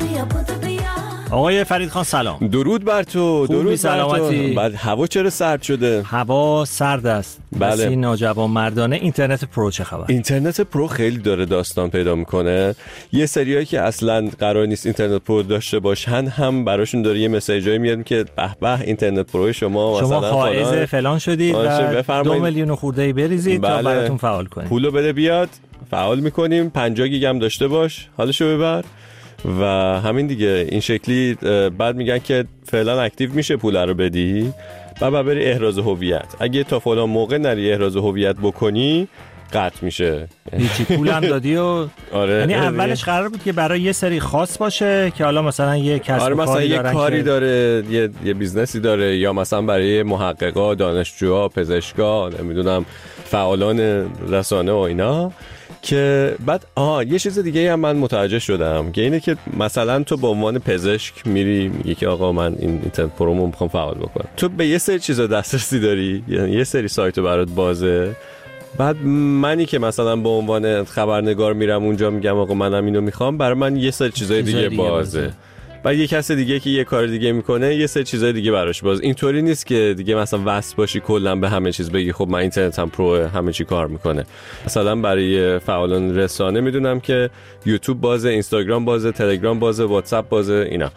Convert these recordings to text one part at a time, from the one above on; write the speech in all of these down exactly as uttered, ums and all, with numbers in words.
آقای فرید خان سلام. درود بر تو. درود بر سلامتی. تو. بعد هوا چرا سرد شده؟ هوا سرد است. بله. این ناجوان مردانه. اینترنت پرو چه خبر؟ اینترنت پرو خیلی داره داستان پیدا میکنه. یه سریایی که اصلا قرار نیست اینترنت پرو داشته باشن هم براشون داره یه مسیجایی میاد که به به اینترنت پرو شما شما مثلا فائز فلان, فلان شدید و دو میلیون خورده بریزید بله. تا براتون فعال کنیم. پولو بده بیاد فعال میکنیم. پنجاه گیگ هم داشته باش حالشو ببر و همین دیگه. این شکلی بعد میگن که فعلا اکتیو میشه پول رو بدی و بعد بری احراز هویت. اگه تا فلان موقع نری احراز هویت بکنی قطع میشه. هیچی پولم دادی و آره. یعنی اولش قرار بود که برای یه سری خاص باشه که حالا مثلا یه کسب آره مثلا کاری یه کاری که... داره یه یه بیزنسی داره یا مثلا برای محققا، دانشجوها، پزشکا، نمیدونم فعالان رسانه و اینا. که بعد آها یه چیز دیگه هم من متوجه شدم که اینه که مثلا تو به عنوان پزشک میری میگی که آقا من این اینترنت پرومو میخوام فعال بکنم. تو به یه سری چیزا دسترسی داری، یعنی یه سری سایت برات بازه. بعد منی که مثلا به عنوان خبرنگار میرم اونجا میگم آقا منم اینو میخوام، برای من یه سری چیزای دیگه, دیگه بازه, بازه. بعد یه کس دیگه که یه کار دیگه میکنه یه سری چیزای دیگه براش باز. اینطوری نیست که دیگه مثلا وصل باشی کلا به همه چیز بگی خب من اینترنتم پرو همه چی کار میکنه. مثلا برای فعالان رسانه میدونم که یوتیوب بازه، اینستاگرام بازه، تلگرام بازه، واتساپ بازه اینا.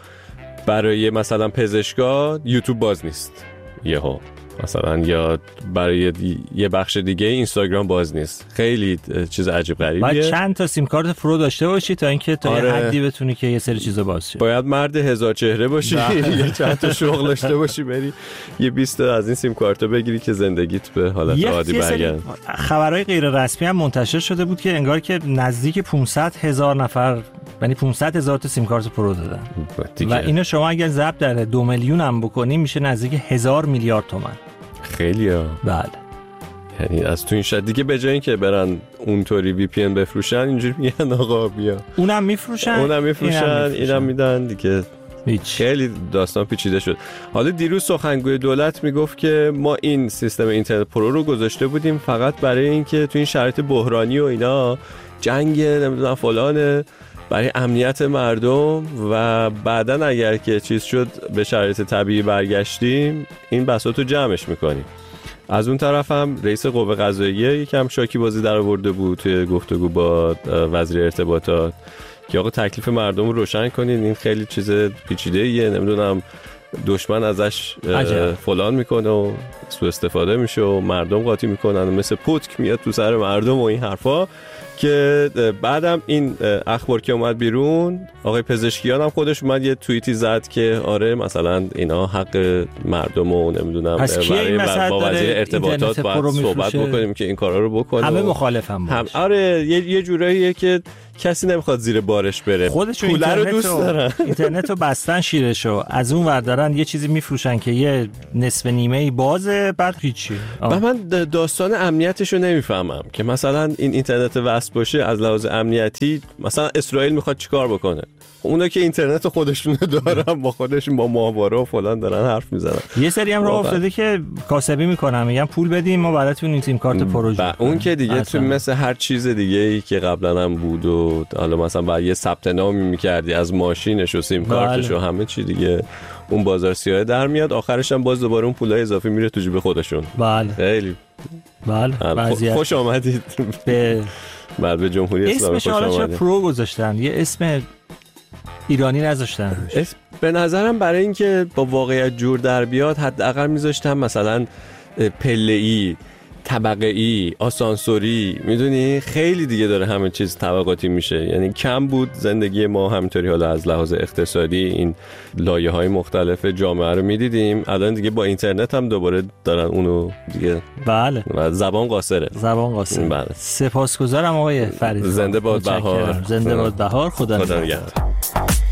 برای مثلا پزشکا یوتیوب باز نیست یهو مثلا، یا برای یه بخش دیگه اینستاگرام باز نیست. خیلی چیز عجیب غریبیه. باید چند تا سیم کارت پرو داشته باشی تا اینکه تا آره. یه حدی بتونی که یه سری چیزا باز شه. باید مرد هزار چهره باشی، یه چند تا شغل داشته باشی، بری یه بیست تا از این سیم کارتا بگیری که زندگیت به حالت عادی برگرده. خبرهای غیر رسمی هم منتشر شده بود که انگار که نزدیک پانصد هزار نفر، یعنی پانصد هزار تا سیم کارت پرو دادن و اینو شما اگر ضرب در دو میلیون هم بکنی میشه نزدیک هزار میلیارد تومان. خیلی ها. بله. یعنی از تو این شد دیگه به جای اینکه برن اونطوری وی پی ان بفروشن اینجوری میگن آقا بیا اونم میفروشن اونم میفروشن اینم میدن دیگه. هیچ. خیلی داستان پیچیده شد. حالا دیروز سخنگوی دولت میگفت که ما این سیستم اینترنت پرو رو گذاشته بودیم فقط برای اینکه تو این شرایط بحرانی و اینا جنگ نمیدونم فلانه برای امنیت مردم و بعدن اگر که چیز شد به شرایط طبیعی برگشتیم این بساطو جمعش میکنیم. از اون طرف هم رئیس قوه قضاییه یکم شاکی بازی در آورده بود توی گفتگو با وزیر ارتباطات که آقا تکلیف مردم رو روشن کنین، این خیلی چیز پیچیده ایه، نمیدونم دشمن ازش فلان میکنه و سوء استفاده میشه و مردم قاطی میکنن و مثل پتک میاد تو سر مردم و این حرفا. که بعدم این اخبار که اومد بیرون آقای پزشکیان هم خودش اومد یه توییتی زد که آره مثلا اینا حق مردم رو نمیدونم برای با وزیر ارتباطات باید صحبت بکنیم که این کارا رو بکنه. همه مخالفم باش. هم آره یه, یه جوراییه که کسی نمیخواد زیر بارش بره، خودشون اینترنت رو دوست دارن. اینترنت رو بستن شیرشو، از اون ور دارن یه چیزی میفروشن که یه نصف نیمه ای بازه بعد هیچی. و من داستان امنیتش رو نمیفهمم که مثلا این اینترنت وصل باشه از لحاظ امنیتی مثلا اسرائیل میخواد چیکار بکنه؟ اونا که اینترنت خودشون دارن با خودشون با ماهواره و فلان دارن حرف میزنن. یه سری هم راه افتاده که کاسبی میکنن میگن پول بدیم ما براتون این سیم کارت پروژه. اون که دیگه تو مثل هر چیز دیگه ای که قبلا هم بود و حالا مثلا بعد یه ثبت نامی میکردی از ماشینش و سیم کارتش و همه چی دیگه اون بازار سیاه در میاد، آخرش هم باز دوباره اون پولای اضافی میره تو جیب خودشون. بله خیلی بله. خوش آمدید به بعد به جمهوری اسلامی. خوش آمدید. اسمش پرو گذاشتن، یه اسم ایرانی نذاشتن. به نظرم برای اینکه با واقعیت جور در بیاد حداقل میذاشتم مثلا پله‌ای، طبقه‌ای، آسانسوری، میدونی خیلی دیگه داره همه چیز طبقاتی میشه. یعنی کم بود زندگی ما همینطوری. حالا از لحاظ اقتصادی این لایه‌های مختلف جامعه رو میدیدیم، الان دیگه با اینترنت هم دوباره دارن اونو دیگه. بله. زبان قاصره. زبان قاصره. بله. سپاسگزارم آقای فرید. زنده باد بهار. زنده باد بهار. خدا نگهدار.